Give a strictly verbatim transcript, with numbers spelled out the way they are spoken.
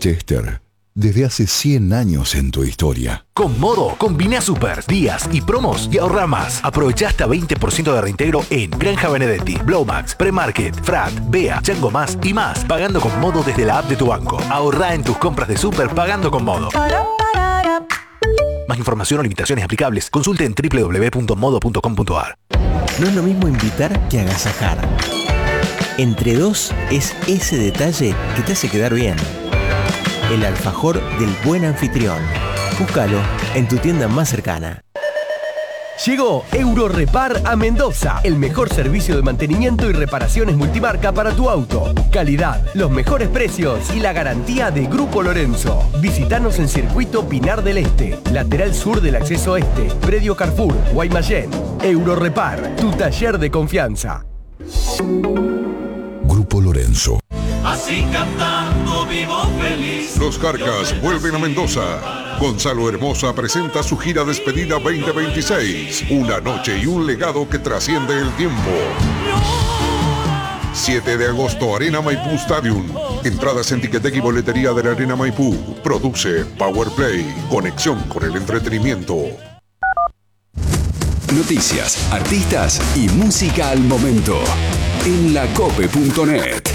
Chester, desde hace cien años en tu historia. Con Modo, combina super, días y promos y ahorra más. Aprovecha hasta veinte por ciento de reintegro en Granja Benedetti, Blowmax, Premarket, Frat, Bea, Chango Más y más. Pagando con Modo desde la app de tu banco. Ahorra en tus compras de super pagando con Modo. Más información o limitaciones aplicables, consulte en doble u doble u doble u punto modo punto com punto a r. No es lo mismo invitar que agasajar. Entre dos es ese detalle que te hace quedar bien. El alfajor del buen anfitrión. Búscalo en tu tienda más cercana. Llegó Eurorepar a Mendoza, el mejor servicio de mantenimiento y reparaciones multimarca para tu auto. Calidad, los mejores precios y la garantía de Grupo Lorenzo. Visítanos en Circuito Pinar del Este, lateral sur del acceso este, predio Carrefour, Guaymallén. Eurorepar, tu taller de confianza. Grupo Lorenzo. Así cantando vivo feliz. Los Carcas vuelven a Mendoza. Gonzalo Hermosa presenta su gira despedida veinte veintiséis. Una noche y un legado que trasciende el tiempo. siete de agosto, Arena Maipú Stadium. Entradas en Ticketek y boletería de la Arena Maipú. Produce Powerplay. Conexión con el entretenimiento. Noticias, artistas y música al momento. En lacope punto net.